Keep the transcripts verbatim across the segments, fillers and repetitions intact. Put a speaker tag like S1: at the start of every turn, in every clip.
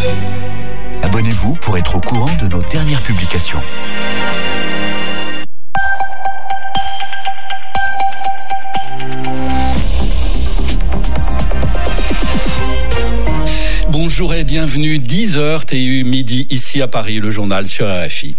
S1: Abonnez-vous pour être au courant de nos dernières publications.
S2: Bonjour et bienvenue, dix heures T U midi ici à Paris, le journal sur R F I.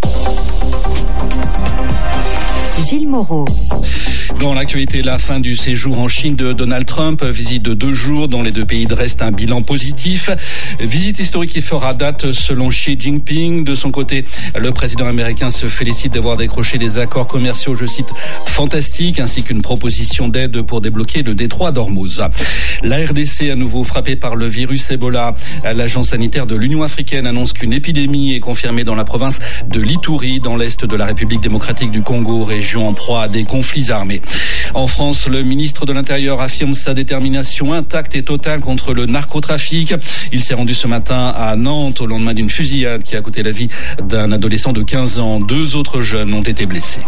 S3: Gilles Moreau.
S2: Dans l'actualité, la fin du séjour en Chine de Donald Trump, visite de deux jours dans les deux pays dresse un bilan positif. Visite historique qui fera date selon Xi Jinping. De son côté, le président américain se félicite d'avoir décroché des accords commerciaux, je cite, fantastiques, ainsi qu'une proposition d'aide pour débloquer le détroit d'Ormuz. La R D C à nouveau frappée par le virus Ebola. L'agence sanitaire de l'Union africaine annonce qu'une épidémie est confirmée dans la province de l'Ituri, dans l'est de la République démocratique du Congo, région en proie à des conflits armés. En France, le ministre de l'Intérieur affirme sa détermination intacte et totale contre le narcotrafic. Il s'est rendu ce matin à Nantes au lendemain d'une fusillade qui a coûté la vie d'un adolescent de quinze ans. Deux autres jeunes ont été blessés.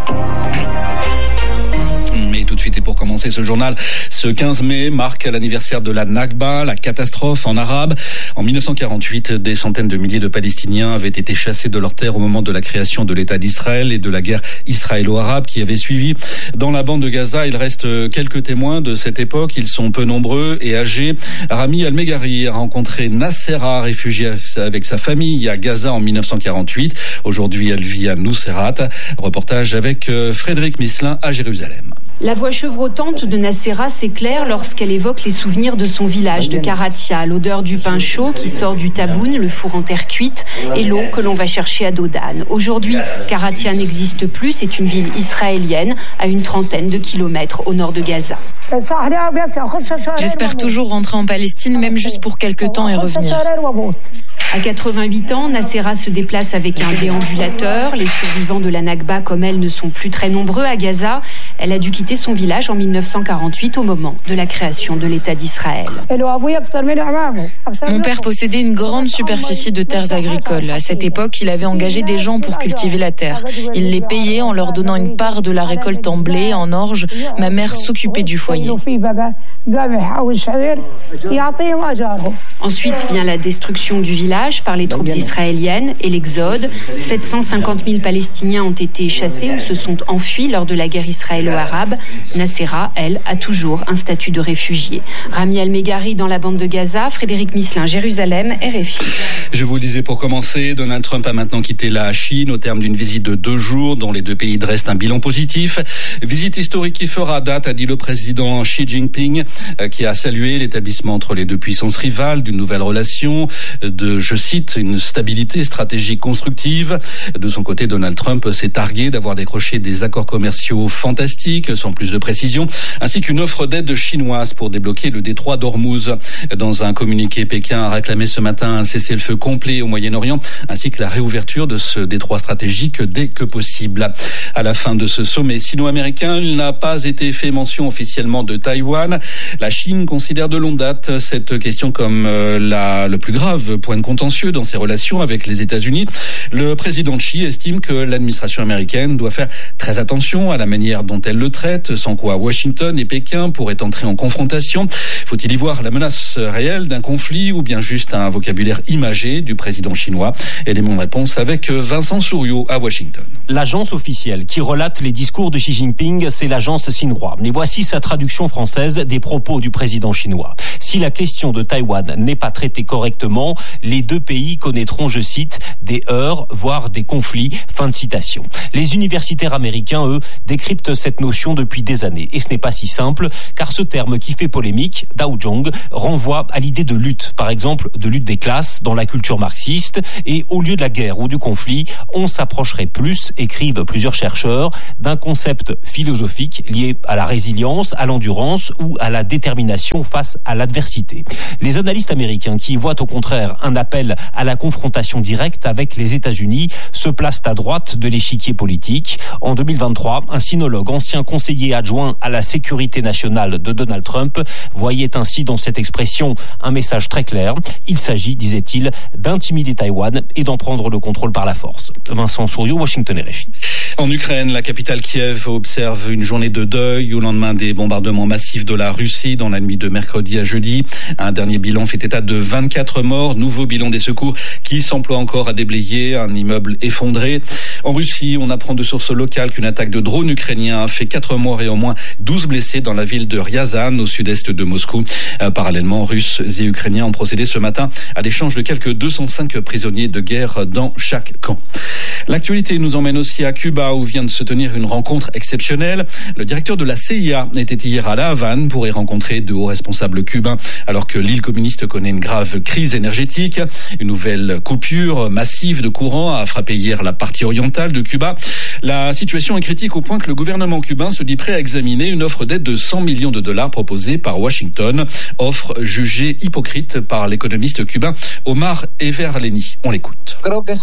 S2: Mais tout de suite, et pour commencer ce journal, ce quinze mai marque l'anniversaire de la Nakba, la catastrophe en arabe. En mille neuf cent quarante-huit, des centaines de milliers de Palestiniens avaient été chassés de leurs terres au moment de la création de l'État d'Israël et de la guerre israélo-arabe qui avait suivi. Dans la bande de Gaza, il reste quelques témoins de cette époque. Ils sont peu nombreux et âgés. Rami Al-Meghari a rencontré Nassera, réfugiée avec sa famille à Gaza en mille neuf cent quarante-huit. Aujourd'hui, elle vit à Nuseirat. Reportage avec Frédéric Misselin à Jérusalem.
S4: La voix chevrotante de Nassera s'éclaire lorsqu'elle évoque les souvenirs de son village de Karatia, l'odeur du pain chaud qui sort du taboun, le four en terre cuite, et l'eau que l'on va chercher à Dodan. Aujourd'hui, Karatia n'existe plus, c'est une ville israélienne à une trentaine de kilomètres au nord de Gaza.
S5: J'espère toujours rentrer en Palestine, même juste pour quelques temps et revenir.
S4: À quatre-vingt-huit ans, Nassera se déplace avec un déambulateur. Les survivants de la Nakba, comme elle, ne sont plus très nombreux à Gaza. Elle a dû quitter son village en mille neuf cent quarante-huit au moment de la création de l'État d'Israël.
S5: Mon père possédait une grande superficie de terres agricoles. À cette époque, il avait engagé des gens pour cultiver la terre. Il les payait en leur donnant une part de la récolte en blé, en orge. Ma mère s'occupait du foyer.
S4: Ensuite vient la destruction du village par les troupes israéliennes et l'exode. sept cent cinquante mille Palestiniens ont été chassés ou se sont enfuis lors de la guerre israélo-arabe. Nassera, elle, a toujours un statut de réfugié. Rami Al-Meghari dans la bande de Gaza, Frédéric Misselin, Jérusalem, R F I.
S2: Je vous le disais pour commencer, Donald Trump a maintenant quitté la Chine au terme d'une visite de deux jours dont les deux pays dressent un bilan positif. Visite historique qui fera date, a dit le président Xi Jinping, qui a salué l'établissement entre les deux puissances rivales d'une nouvelle relation, de, je cite, une stabilité stratégique constructive. De son côté, Donald Trump s'est targué d'avoir décroché des accords commerciaux fantastiques, sans plus de précision, ainsi qu'une offre d'aide chinoise pour débloquer le détroit d'Ormuz. Dans un communiqué, Pékin a réclamé ce matin un cessez-le-feu complet au Moyen-Orient, ainsi que la réouverture de ce détroit stratégique dès que possible. À la fin de ce sommet sino-américain, il n'a pas été fait mention officiellement de Taïwan. La Chine considère de longue date cette question comme euh, la, le plus grave point de contentieux dans ses relations avec les États-Unis. Le président Xi estime que l'administration américaine doit faire très attention à la manière dont elle le traite, sans quoi Washington et Pékin pourraient entrer en confrontation. Faut-il y voir la menace réelle d'un conflit ou bien juste un vocabulaire imagé du président chinois? Élément de réponse avec Vincent Souriau à Washington.
S6: L'agence officielle qui relate les discours de Xi Jinping, c'est l'agence Xinhua. Mais voici sa traduction française des propos du président chinois. Si la question de Taïwan n'est pas traitée correctement, les deux pays connaîtront, je cite, des heurts, voire des conflits. Fin de citation. Les universitaires américains, eux, décryptent cette notion depuis des années. Et ce n'est pas si simple, car ce terme qui fait polémique, Daojong, renvoie à l'idée de lutte, par exemple de lutte des classes dans la culture marxiste. Et au lieu de la guerre ou du conflit, on s'approcherait plus, écrivent plusieurs chercheurs, d'un concept philosophique lié à la résilience, à l'endurance ou à la détermination face à l'adversité. Les analystes américains qui voient au contraire un appel à la confrontation directe avec les États-Unis se placent à droite de l'échiquier politique. En deux mille vingt-trois, un sinologue, ancien conseiller adjoint à la sécurité nationale de Donald Trump, voyait ainsi dans cette expression un message très clair. Il s'agit, disait-il, d'intimider Taïwan et d'en prendre le contrôle par la force. Vincent Souriau, Washington R F I.
S2: En Ukraine, la capitale Kiev observe une journée de deuil au lendemain des bombardements massifs de la Russie dans la nuit de mercredi à jeudi. Un dernier bilan fait état de vingt-quatre morts. Nouveau bilan bilan des secours qui s'emploie encore à déblayer un immeuble effondré. En Russie, on apprend de sources locales qu'une attaque de drone ukrainien a fait quatre morts et au moins douze blessés dans la ville de Ryazan, au sud-est de Moscou. Euh, parallèlement, Russes et Ukrainiens ont procédé ce matin à l'échange de quelques deux cent cinq prisonniers de guerre dans chaque camp. L'actualité nous emmène aussi à Cuba, où vient de se tenir une rencontre exceptionnelle. Le directeur de la C I A était hier à La Havane pour y rencontrer de hauts responsables cubains, alors que l'île communiste connaît une grave crise énergétique. Une nouvelle coupure massive de courant a frappé hier la partie orientale de Cuba. La situation est critique au point que le gouvernement cubain se dit prêt à examiner une offre d'aide de cent millions de dollars proposée par Washington. Offre jugée hypocrite par l'économiste cubain Omar Everleni. On l'écoute.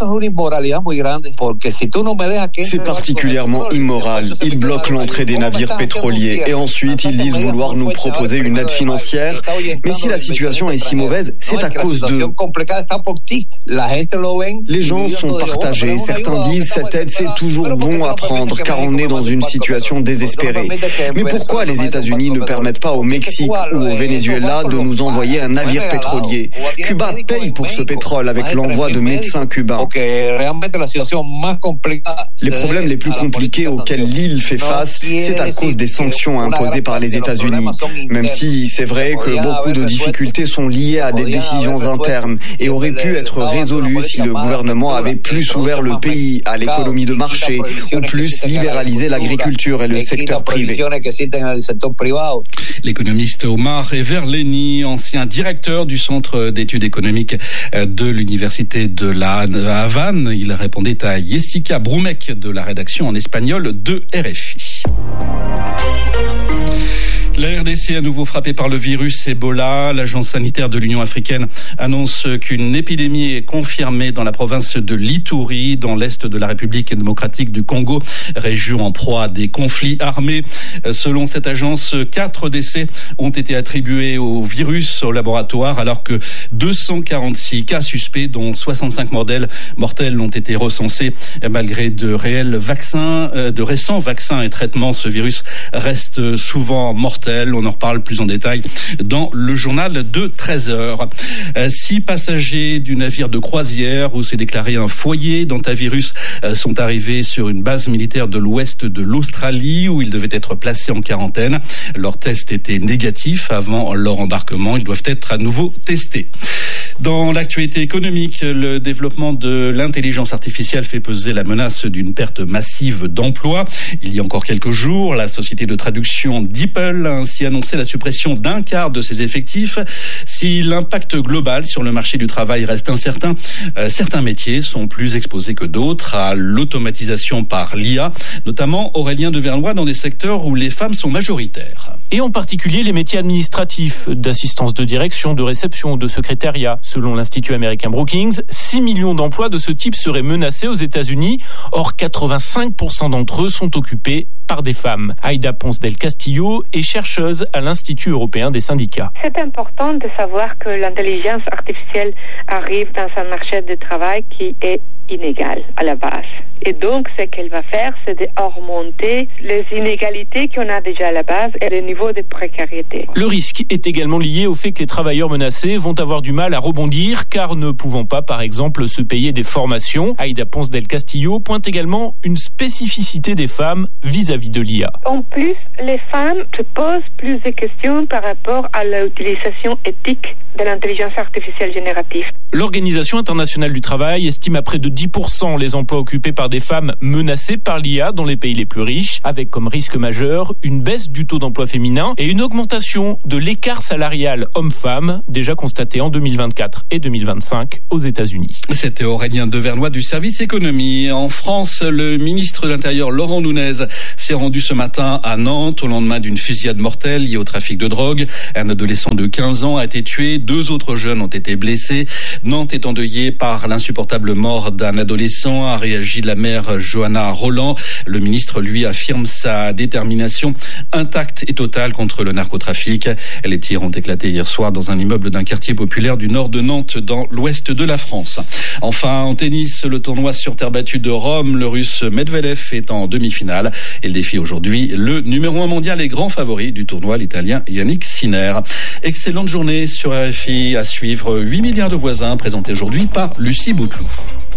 S7: C'est particulièrement immoral. Ils bloquent l'entrée des navires pétroliers et ensuite ils disent vouloir nous proposer une aide financière. Mais si la situation est si mauvaise, c'est à cause d'eux. Les gens sont partagés. Certains disent cette aide c'est toujours bon à prendre car on est dans une situation désespérée. Mais pourquoi les États-Unis ne permettent pas au Mexique ou au Venezuela de nous envoyer un navire pétrolier? Cuba paye pour ce pétrole avec l'envoi de médecins cubains. Les problèmes les plus compliqués auxquels l'île fait face, c'est à cause des sanctions imposées par les États-Unis. Même si c'est vrai que beaucoup de difficultés sont liées à des décisions internes et auraient pu être résolues si le gouvernement avait plus ouvert le pays à l'économie de marché ou plus libéralisé l'agriculture et le secteur privé.
S2: L'économiste Omar Everleni, ancien directeur du Centre d'études économiques de l'Université de la Havane, il répondait à Jessica Brumek de la rédaction en espagnol de R F I. La R D C à nouveau frappée par le virus Ebola. L'agence sanitaire de l'Union africaine annonce qu'une épidémie est confirmée dans la province de l'Ituri, dans l'est de la République démocratique du Congo, région en proie à des conflits armés. Selon cette agence, quatre décès ont été attribués au virus au laboratoire, alors que deux cent quarante-six cas suspects, dont soixante-cinq mortels, mortels ont été recensés. Malgré de réels vaccins, de récents vaccins et traitements, ce virus reste souvent mortel. On en reparle plus en détail dans le journal de treize heures. Six passagers du navire de croisière où s'est déclaré un foyer d'hantavirus sont arrivés sur une base militaire de l'ouest de l'Australie où ils devaient être placés en quarantaine. Leur test était négatif avant leur embarquement. Ils doivent être à nouveau testés. Dans l'actualité économique, le développement de l'intelligence artificielle fait peser la menace d'une perte massive d'emplois. Il y a encore quelques jours, la société de traduction DeepL a ainsi annoncé la suppression d'un quart de ses effectifs. Si l'impact global sur le marché du travail reste incertain, euh, certains métiers sont plus exposés que d'autres à l'automatisation par l'I A, notamment Aurélien Devernois dans des secteurs où les femmes sont majoritaires.
S8: Et en particulier les métiers administratifs, d'assistance de direction, de réception ou de secrétariat. Selon l'Institut américain Brookings, six millions d'emplois de ce type seraient menacés aux États-Unis. Or, quatre-vingt-cinq pour cent d'entre eux sont occupés par des femmes. Aïda Ponce del Castillo est chercheuse à l'Institut européen des syndicats.
S9: C'est important de savoir que l'intelligence artificielle arrive dans un marché de travail qui est inégal à la base. Et donc, ce qu'elle va faire, c'est de remonter les inégalités qu'on a déjà à la base et le niveau de précarité.
S8: Le risque est également lié au fait que les travailleurs menacés vont avoir du mal à rebondir, car ne pouvant pas, par exemple, se payer des formations. Aïda Ponce del Castillo pointe également une spécificité des femmes vis-à-vis de l'I A.
S9: En plus, les femmes se posent plus de questions par rapport à l'utilisation éthique de l'intelligence artificielle générative.
S8: L'Organisation internationale du travail estime à près de dix pour cent les emplois occupés par des femmes menacées par l'I A dans les pays les plus riches, avec comme risque majeur une baisse du taux d'emploi féminin et une augmentation de l'écart salarial homme-femme, déjà constaté en deux mille vingt-quatre et deux mille vingt-cinq aux États-Unis.
S2: C'était Aurélien Devernois du service économie. En France, le ministre de l'Intérieur Laurent Nunez s'est rendu ce matin à Nantes au lendemain d'une fusillade mortelle liée au trafic de drogue. Un adolescent de quinze ans a été tué, deux autres jeunes ont été blessés. Nantes est endeuillée par l'insupportable mort d'un adolescent, a réagi la maire Johanna Roland. Le ministre, lui, affirme sa détermination intacte et totale contre le narcotrafic. Les tirs ont éclaté hier soir dans un immeuble d'un quartier populaire du nord de Nantes, dans l'ouest de la France. Enfin, en tennis, le tournoi sur terre battue de Rome, le Russe Medvedev est en demi-finale. Il défie aujourd'hui le numéro un mondial et grand favori du tournoi, l'Italien Yannick Sinner. Excellente journée sur R F I, à suivre huit milliards de voisins, présenté aujourd'hui par Lucie Bouteloup.